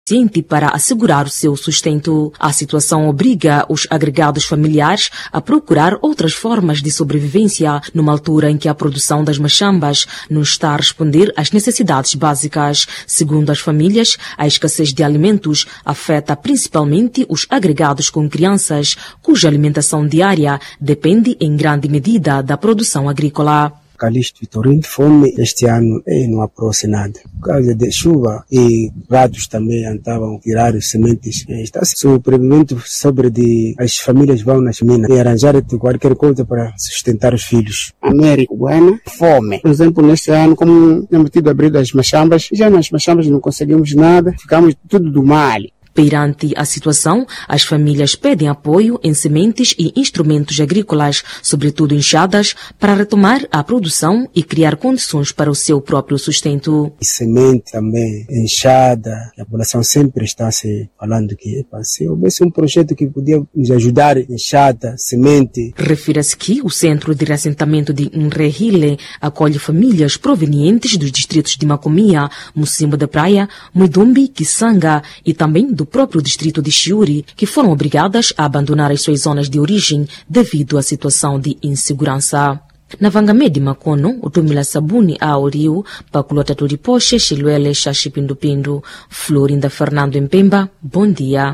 suficiente para assegurar o seu sustento. A situação obriga os agregados familiares a procurar outras formas de sobrevivência numa altura em que a produção das machambas não está a responder às necessidades básicas. Segundo as famílias, a escassez de alimentos afeta principalmente os agregados com crianças, cuja alimentação diária depende em grande medida da produção agrícola. Calixto e Torrente, fome este ano não aparece nada. Por causa de chuva e rados também estavam a tirar as sementes. Está sobrevivendo sobre as famílias vão nas minas e arranjar qualquer coisa para sustentar os filhos. América, Buena, fome. Por exemplo, neste ano, como temos tido abrir as machambas, já nas machambas não conseguimos nada, ficamos tudo do mal. Perante a situação, as famílias pedem apoio em sementes e instrumentos agrícolas, sobretudo enxadas, para retomar a produção e criar condições para o seu próprio sustento. E semente também, enxada, a população sempre está se falando que se houvesse um projeto que podia nos ajudar, enxada, semente. Refira-se que o Centro de Reassentamento de Nrehile acolhe famílias provenientes dos distritos de Macomia, Mocimbo da Praia, Muidumbi, Kisanga e também do próprio distrito de Chiuri, que foram obrigadas a abandonar as suas zonas de origem devido à situação de insegurança. Na Vangamé de Macono, o Tumila Sabuni a Oriu, Paculota Turipoche, Chiluele, Xaxipindupindo, Florinda Fernando em Pemba, bom dia.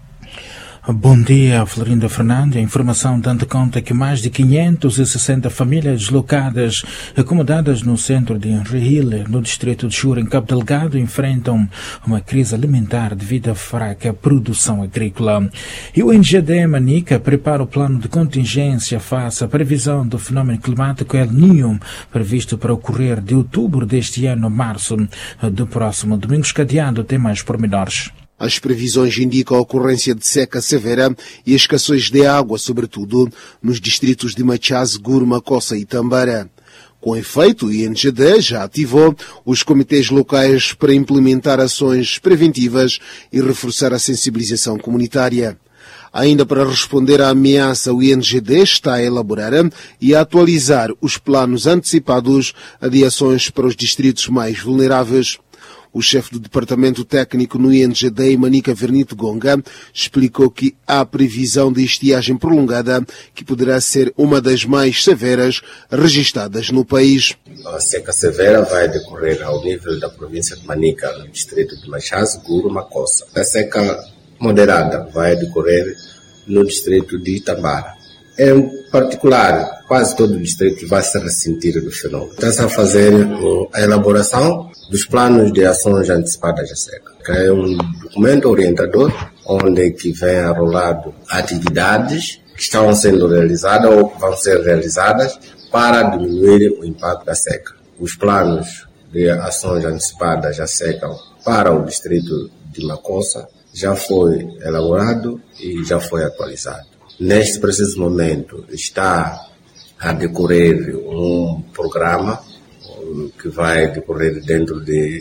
Bom dia, Florinda Fernandes. A informação dando conta que mais de 560 famílias deslocadas, acomodadas no centro de Nrehile, no distrito de Chiuri, em Cabo Delgado, enfrentam uma crise alimentar devido à fraca produção agrícola. E o NGD Manica prepara o plano de contingência face à previsão do fenómeno climático El Niño, previsto para ocorrer de outubro deste ano a março do próximo. Domingos Cadeado tem mais pormenores. As previsões indicam a ocorrência de seca severa e escassez de água, sobretudo nos distritos de Machaz, Gurma, Coça e Tambara. Com efeito, o INGD já ativou os comitês locais para implementar ações preventivas e reforçar a sensibilização comunitária. Ainda para responder à ameaça, o INGD está a elaborar e a atualizar os planos antecipados de ações para os distritos mais vulneráveis. O chefe do Departamento Técnico no INGD, Manica Vernito Gonga, explicou que há previsão de estiagem prolongada que poderá ser uma das mais severas registradas no país. A seca severa vai decorrer ao nível da província de Manica, no distrito de Machaz, Guru, Macossa. A seca moderada vai decorrer no distrito de Tambara. Em particular, quase todo o distrito vai se ressentir do fenômeno. Está-se a fazer a elaboração dos planos de ações antecipadas à seca, que é um documento orientador onde que vem arrolado atividades que estão sendo realizadas ou que vão ser realizadas para diminuir o impacto da seca. Os planos de ações antecipadas à seca para o distrito de Macossa já foi elaborado e já foi atualizado. Neste preciso momento está a decorrer um programa que vai decorrer dentro de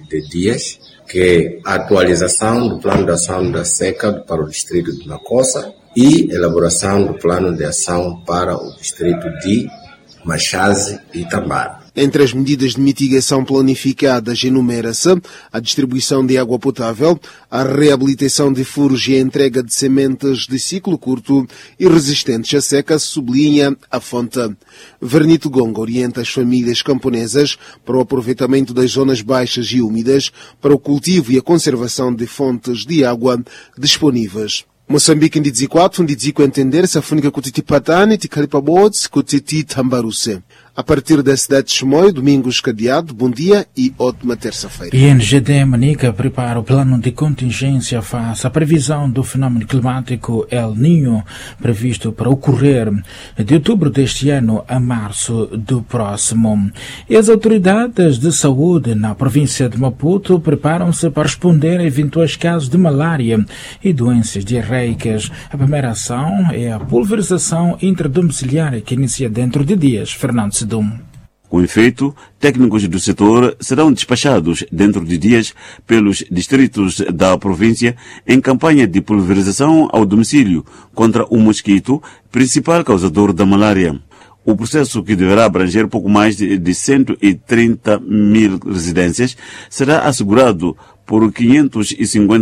dias, que é a atualização do plano de ação da seca para o distrito de Macossa e elaboração do plano de ação para o distrito de Machaz e Tambara. Entre as medidas de mitigação planificadas enumera-se a distribuição de água potável, a reabilitação de furos e a entrega de sementes de ciclo curto e resistentes à seca, sublinha a fonte. Vernito Gonga orienta as famílias camponesas para o aproveitamento das zonas baixas e úmidas para o cultivo e a conservação de fontes de água disponíveis. Moçambique em Didzikwato, entender-se a fúnica Kutiti Patani, Tikaripabots, Kutiti Tambaruse. A partir da cidade de Chimoio, Domingos Cadeado, bom dia e ótima terça-feira. INGD Manica prepara o plano de contingência face à previsão do fenômeno climático El Niño, previsto para ocorrer de outubro deste ano a março do próximo. E as autoridades de saúde na província de Maputo preparam-se para responder a eventuais casos de malária e doenças diarreicas. A primeira ação é a pulverização intradomiciliária que inicia dentro de dias. Fernando Sedum. Com efeito, técnicos do setor serão despachados dentro de dias pelos distritos da província em campanha de pulverização ao domicílio contra o mosquito, principal causador da malária. O processo, que deverá abranger pouco mais de 130 mil residências, será assegurado por 550